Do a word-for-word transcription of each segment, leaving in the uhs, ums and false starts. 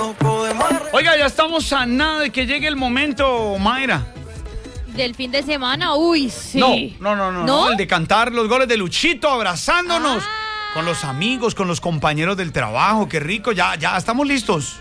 Oiga, ya estamos a nada de que llegue el momento, Mayra. Del fin de semana, uy, sí. No, no, no, no, ¿No? no, el de cantar los goles de Luchito, abrazándonos Ah. con los amigos, con los compañeros del trabajo, qué rico, ya, ya estamos listos.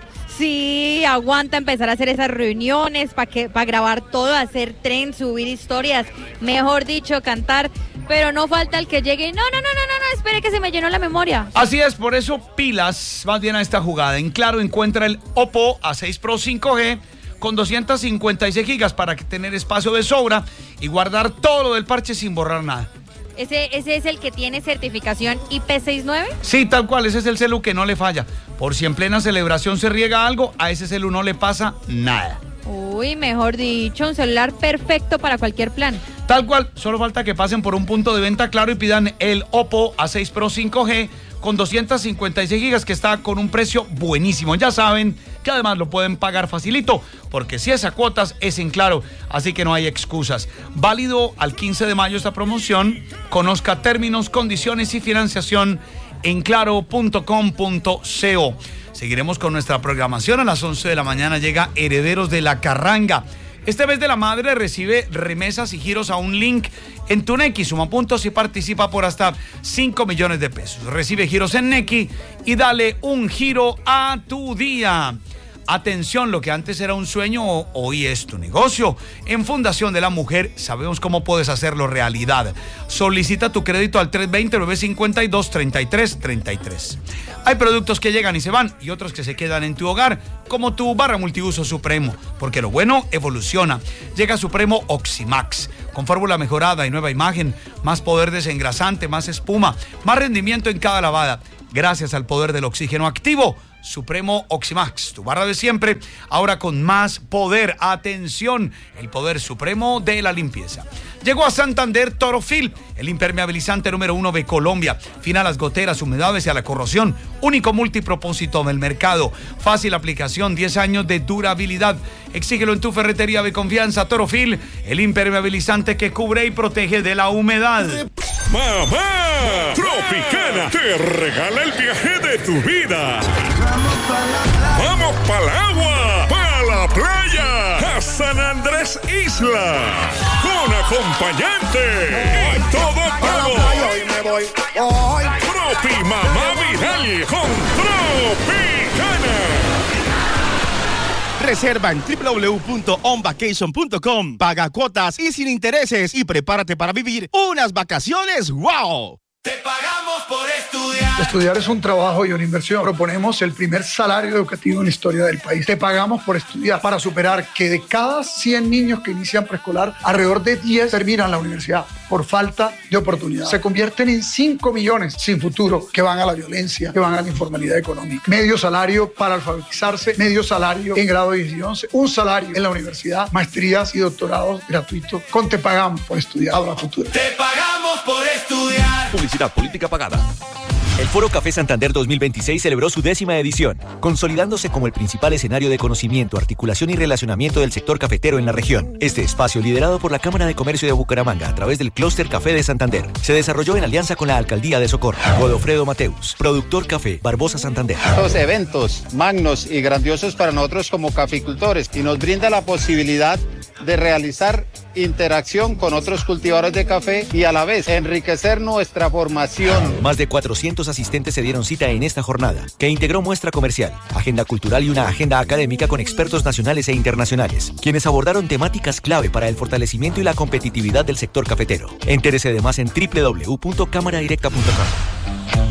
Sí, aguanta empezar a hacer esas reuniones para que para grabar todo, hacer tren, subir historias, mejor dicho, cantar, pero no falta el que llegue. No, no, no, no, no, no, espere que se me llenó la memoria. Así es, por eso pilas más bien a esta jugada. En Claro encuentra el Oppo A seis Pro cinco G con doscientas cincuenta y seis gigas para que tener espacio de sobra y guardar todo lo del parche sin borrar nada. ¿Ese, ese es el que tiene certificación I P sesenta y nueve? Sí, tal cual, ese es el celu que no le falla. Por si en plena celebración se riega algo, a ese celu no le pasa nada. Uy, mejor dicho, un celular perfecto para cualquier plan. Tal cual, solo falta que pasen por un punto de venta Claro y pidan el Oppo A seis Pro cinco G con doscientas cincuenta y seis gigas que está con un precio buenísimo. Ya saben que además lo pueden pagar facilito, porque si es a cuotas es en Claro, así que no hay excusas. Válido al quince de mayo esta promoción. Conozca términos, condiciones y financiación en claro punto com punto co. Seguiremos con nuestra programación. A las once de la mañana llega Herederos de la Carranga. Este mes de la madre recibe remesas y giros a un link en tu Nequi. Suma puntos y participa por hasta cinco millones de pesos. Recibe giros en Nequi y dale un giro a tu día. Atención, lo que antes era un sueño, hoy es tu negocio. En Fundación de la Mujer sabemos cómo puedes hacerlo realidad. Solicita tu crédito al tres dos cero, nueve cinco dos, tres tres tres tres. Hay productos que llegan y se van y otros que se quedan en tu hogar, como tu barra multiuso Supremo, porque lo bueno evoluciona. Llega Supremo Oximax, con fórmula mejorada y nueva imagen, más poder desengrasante, más espuma, más rendimiento en cada lavada. Gracias al poder del oxígeno activo, Supremo Oximax, tu barra de siempre, ahora con más poder. Atención, el poder supremo de la limpieza. Llegó a Santander Torofil, el impermeabilizante número uno de Colombia. Fina a las goteras, humedades y a la corrosión. Único multipropósito del mercado. Fácil aplicación, diez años de durabilidad. Exíguelo en tu ferretería de confianza. Torofil, el impermeabilizante que cubre y protege de la humedad. ¡Mamá! Tropicana te regala el viaje de tu vida. ¡Vamos para el agua! ¡Para la playa! ¡A San Andrés Isla! ¡Con acompañante! ¡Y todo pago! Hoy me voy, hoy. Tropi Mamá Viral con Tropicana. Reserva en doble u doble u doble u punto on vacation punto com. Paga cuotas y sin intereses y prepárate para vivir unas vacaciones ¡wow! Te pagamos por estudiar. Estudiar es un trabajo y una inversión. Proponemos el primer salario educativo en la historia del país. Te pagamos por estudiar para superar que de cada cien niños que inician preescolar, alrededor de diez terminan la universidad por falta de oportunidad. Se convierten en cinco millones sin futuro que van a la violencia, que van a la informalidad económica. Medio salario para alfabetizarse, medio salario en grado diez y once, un salario en la universidad, maestrías y doctorados gratuitos. Con Te pagamos por estudiar. Habrá futuro. Te pagamos por estudiar. Publicidad política pagada. El Foro Café Santander dos mil veintiséis celebró su décima edición, consolidándose como el principal escenario de conocimiento, articulación y relacionamiento del sector cafetero en la región. Este espacio, liderado por la Cámara de Comercio de Bucaramanga a través del Clúster Café de Santander, se desarrolló en alianza con la Alcaldía de Socorro. Godofredo Mateus, productor café, Barbosa Santander. Estos eventos magnos y grandiosos para nosotros como caficultores y nos brinda la posibilidad de realizar interacción con otros cultivadores de café y a la vez enriquecer nuestra formación. Más de cuatrocientos asistentes se dieron cita en esta jornada, que integró muestra comercial, agenda cultural y una agenda académica con expertos nacionales e internacionales, quienes abordaron temáticas clave para el fortalecimiento y la competitividad del sector cafetero. Entérese de más en doble u doble u doble u punto cámara directa punto com.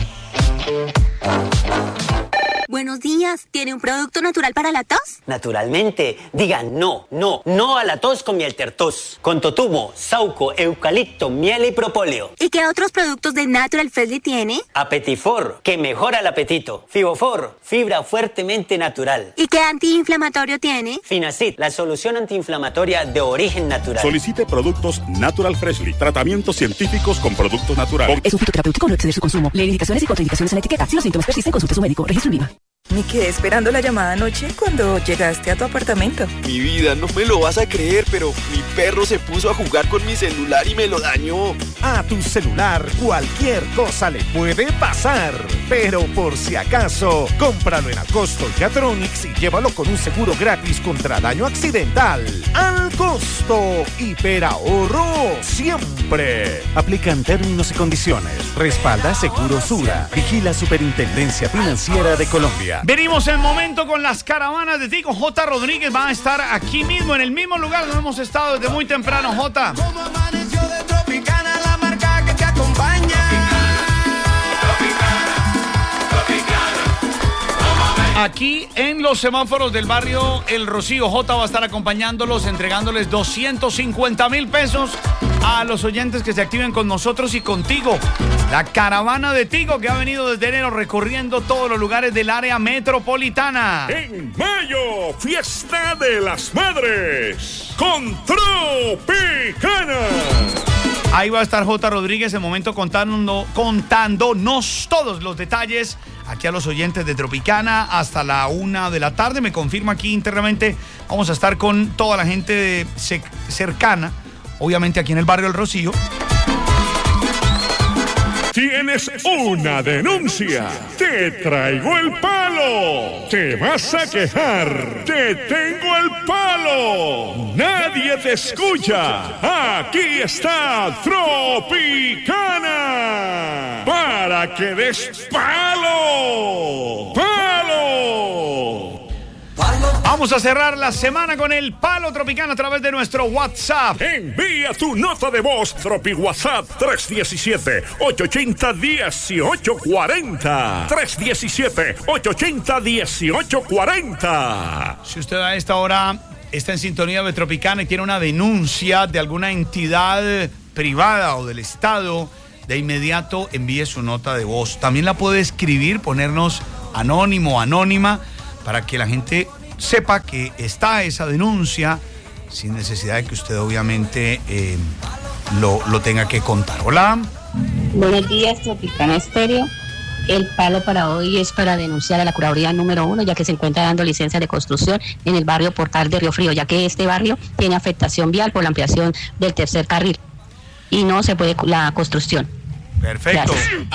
Buenos días, ¿tiene un producto natural para la tos? Naturalmente, digan no, no, no a la tos con miel tertos, con totumo, sauco, eucalipto, miel y propóleo. ¿Y qué otros productos de Natural Freshly tiene? Apetifor, que mejora el apetito. Fibofor, fibra fuertemente natural. ¿Y qué antiinflamatorio tiene? Finacid, la solución antiinflamatoria de origen natural. Solicite productos Natural Freshly, tratamientos científicos con productos naturales. Es un fitoterapéutico, no exceder su consumo. Lee indicaciones y contraindicaciones en la etiqueta. Si los síntomas persisten, consulte a su médico. Registro INVIMA. Me quedé esperando la llamada anoche cuando llegaste a tu apartamento. Mi vida, no me lo vas a creer, pero mi perro se puso a jugar con mi celular y me lo dañó. A tu celular cualquier cosa le puede pasar. Pero por si acaso, cómpralo en Alcosto Yatronics y llévalo con un seguro gratis contra daño accidental. Alcosto, hiperahorro siempre. Aplican términos y condiciones. Respalda Seguro Sura. Vigila Superintendencia Financiera de Colombia. Venimos en momento con las caravanas de Tico. J. Rodríguez va a estar aquí mismo, en el mismo lugar donde hemos estado desde muy temprano. J. Como amaneció de Tropicana, la marca que te acompaña. Aquí en los semáforos del barrio El Rocío, J va a estar acompañándolos, entregándoles doscientos cincuenta mil pesos a los oyentes que se activen con nosotros y contigo. La caravana de Tigo que ha venido desde enero recorriendo todos los lugares del área metropolitana. En mayo, fiesta de las madres con Tropicana. Ahí va a estar J. Rodríguez en momento contando, contándonos todos los detalles aquí a los oyentes de Tropicana hasta la una de la tarde. Me confirma aquí internamente. Vamos a estar con toda la gente de, cercana, obviamente aquí en el barrio El Rocío. Tienes una denuncia. Te traigo el palo. Te vas a quejar. Te tengo el palo. Nadie te escucha. Aquí está Tropicana. Para que des palo. ¡Palo! Vamos a cerrar la semana con el Palo Tropicana a través de nuestro WhatsApp. Envía tu nota de voz, Tropi WhatsApp tres uno siete, ocho ocho cero, uno ocho cuatro cero. tres uno siete, ocho ocho cero, uno ocho cuatro cero. Si usted a esta hora está en sintonía de Tropicana y tiene una denuncia de alguna entidad privada o del Estado, de inmediato envíe su nota de voz. También la puede escribir, ponernos anónimo, anónima, para que la gente sepa que está esa denuncia sin necesidad de que usted obviamente eh, lo, lo tenga que contar. Hola. Buenos días, Tropicana Estéreo. El palo para hoy es para denunciar a la Curaduría número uno, ya que se encuentra dando licencia de construcción en el barrio Portal de Río Frío, ya que este barrio tiene afectación vial por la ampliación del tercer carril y no se puede la construcción. Perfecto.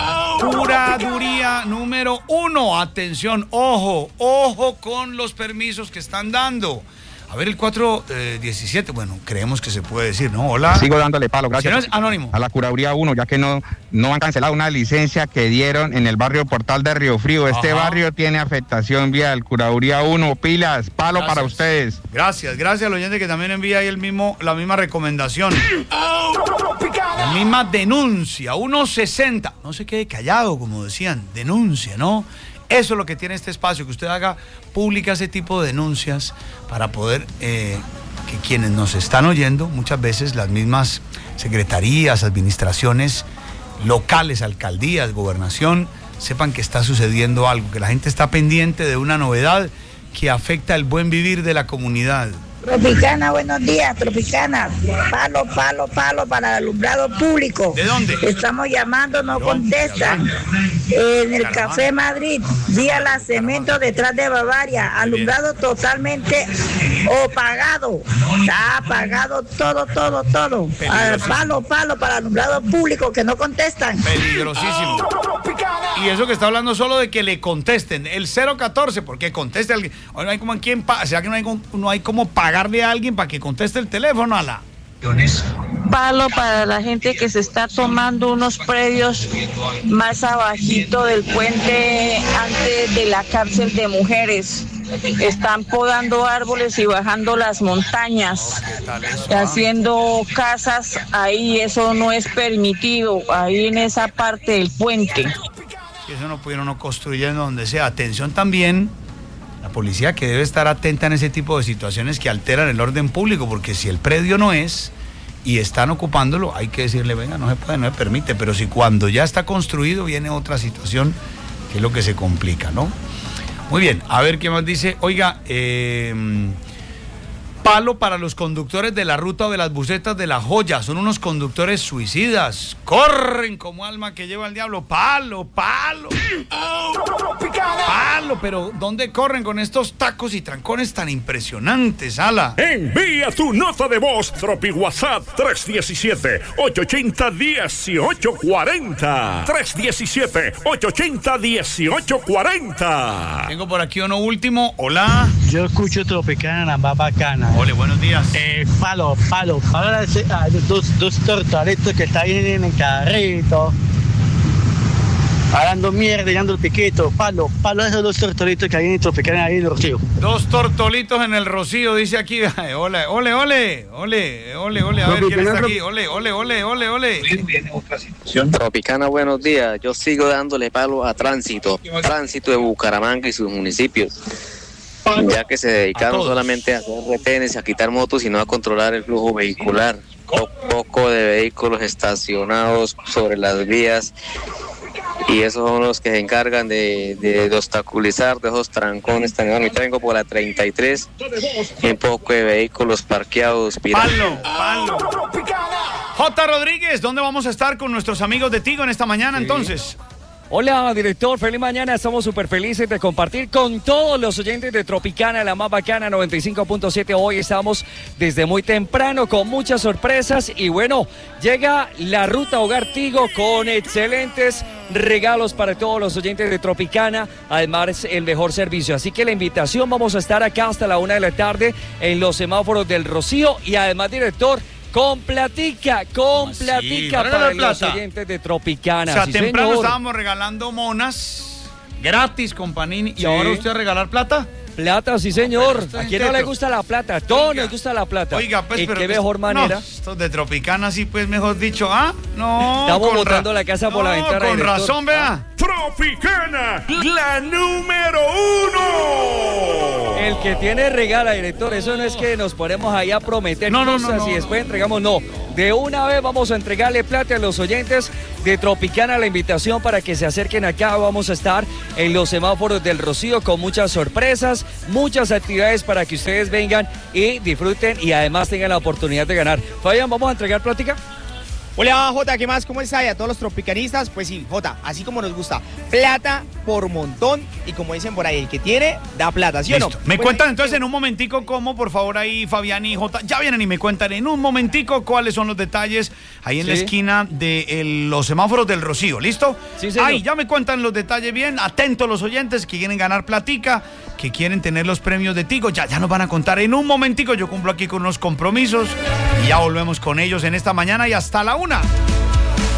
Curaduría número uno. Atención, ojo, ojo con los permisos que están dando. A ver, el cuatro diecisiete, bueno, creemos que se puede decir, ¿no? Hola. Sigo dándole palo, gracias. Si no es anónimo. A la Curaduría uno, ya que no, no han cancelado una licencia que dieron en el barrio Portal de Río Frío. Este Ajá. barrio tiene afectación vial. Curaduría uno, pilas, palo gracias. Para ustedes. Gracias, gracias al oyente que también envía ahí el mismo, la misma recomendación. La misma denuncia, uno sesenta. No se quede callado, como decían, denuncia, ¿no? Eso es lo que tiene este espacio, que usted haga pública ese tipo de denuncias para poder eh, que quienes nos están oyendo, muchas veces las mismas secretarías, administraciones locales, alcaldías, gobernación, sepan que está sucediendo algo, que la gente está pendiente de una novedad que afecta el buen vivir de la comunidad. Tropicana, buenos días, Tropicana. Palo, palo, palo para el alumbrado público. ¿De dónde? Estamos llamando, no contestan. En el Café Madrid, vía la Cemento detrás de Bavaria. Alumbrado totalmente apagado. Está apagado todo, todo, todo. Palo, palo para el alumbrado público que no contestan. Peligrosísimo. Y eso que está hablando solo de que le contesten. El cero catorce, porque conteste alguien. Hoy no hay como quien pa- o sea que no hay, no hay como pagarle a alguien para que conteste el teléfono a la. Palo para la gente que se está tomando unos predios más abajito del puente antes de la cárcel de mujeres. Están podando árboles y bajando las montañas, haciendo casas ahí. Eso no es permitido, ahí en esa parte del puente. Eso no pudieron no construyendo donde sea. Atención también, la policía que debe estar atenta en ese tipo de situaciones que alteran el orden público, porque si el predio no es y están ocupándolo, hay que decirle, venga, no se puede, no se permite, pero si cuando ya está construido viene otra situación, que es lo que se complica, ¿no? Muy bien, a ver qué más dice. Oiga, eh, Palo para los conductores de la ruta o de las busetas de La Joya. Son unos conductores suicidas. Corren como alma que lleva el diablo. Palo, palo. Palo, pero ¿dónde corren con estos tacos y trancones tan impresionantes, Ala? Envía tu nota de voz, Tropi WhatsApp tres uno siete, ocho ocho cero, uno ocho cuatro cero. tres uno siete, ocho ocho cero, uno ocho cuatro cero. Tengo por aquí uno último. Hola. Yo escucho Tropicana, la más bacana. Ole, buenos días. Eh, palo, palo, palo a los dos, dos tortolitos que están ahí en el carrito. Hablando mierda, llegando el piquito. Palo, palo a esos dos tortolitos que hay en Tropicana, ahí en el Rocío. Dos tortolitos en el Rocío, dice aquí. Ole, ole, ole, ole, ole, ole. A ver quién está aquí. Ole, ole, ole, ole, ole. Tropicana, buenos días. Yo sigo dándole palo a Tránsito. Tránsito de Bucaramanga y sus municipios. Ya que se dedicaron solamente a hacer retenes, a quitar motos y no a controlar el flujo vehicular. Un poco de vehículos estacionados sobre las vías y esos son los que se encargan de, de, de obstaculizar de esos trancones tan enormes. Tengo por la treinta y tres un poco de vehículos parqueados. Palo, palo. J. Rodríguez, ¿dónde vamos a estar con nuestros amigos de Tigo en esta mañana sí. entonces? Hola, director, feliz mañana, estamos súper felices de compartir con todos los oyentes de Tropicana, la más bacana, noventa y cinco punto siete. Hoy estamos desde muy temprano con muchas sorpresas y bueno, llega la Ruta Hogar Tigo con excelentes regalos para todos los oyentes de Tropicana, además el mejor servicio, así que la invitación, vamos a estar acá hasta la una de la tarde en los semáforos del Rocío y además, director, con platica, con así? platica para los oyentes de Tropicana. O sea, sí, temprano señor. estábamos regalando monas gratis con Panini. ¿Y Sí. ahora usted a regalar plata? Plata, sí, señor. Pero ¿A quién no le gusta la plata? A todos nos gusta la plata. Oiga, pues, ¿Y pero qué que- mejor manera? No, estos de Tropicana, sí, pues, mejor dicho, ¿ah? No. Estamos con botando ra- la casa por no, la ventana, con director. razón, vea. Tropicana, la número uno. El que tiene regala, director. Eso no es que nos ponemos ahí a prometer No, no, no, cosas no, y no. después entregamos. No. De una vez vamos a entregarle plata a los oyentes de Tropicana. La invitación para que se acerquen acá. Vamos a estar en los semáforos del Rocío con muchas sorpresas, muchas actividades para que ustedes vengan y disfruten y además tengan la oportunidad de ganar. Fabián, ¿vamos a entregar plática? Hola, Jota, ¿qué más? ¿Cómo está? Y a todos los tropicanistas, pues sí, Jota, así como nos gusta, plata por montón y como dicen por ahí, el que tiene, da plata, ¿sí o no? Listo. Me Bueno, cuentan entonces en un momentico cómo, por favor, ahí Fabián y J. Ya vienen y me cuentan en un momentico cuáles son los detalles ahí en Sí. la esquina de el- los semáforos del Rocío, ¿listo? Sí, señor. Ahí ya me cuentan los detalles bien, atentos los oyentes que quieren ganar platica, que quieren tener los premios de Tigo, ya, ya nos van a contar en un momentico. Yo cumplo aquí con unos compromisos y ya volvemos con ellos en esta mañana y hasta la una.